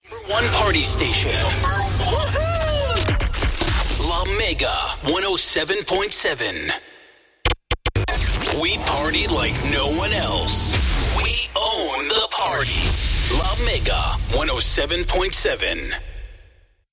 One party station. La Mega 107.7. We party like no one else. We own the party. La Mega 107.7.